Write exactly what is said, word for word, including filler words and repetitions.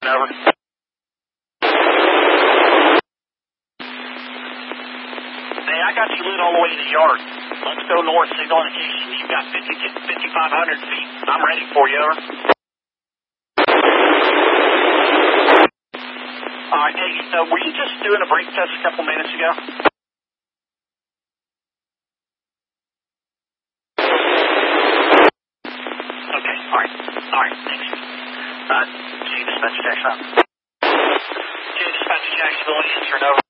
Over. Hey, I got you lit all the way to the yard. Let's go north, signal indication. You've got fifty, fifty-five hundred feet. I'm ready for you, over. All right, hey, uh, were you just doing a brake test a couple minutes ago? Okay, all right. All right, thanks. Uh, G, dispatch Jackson. G, dispatch Jacksonville, answer, over.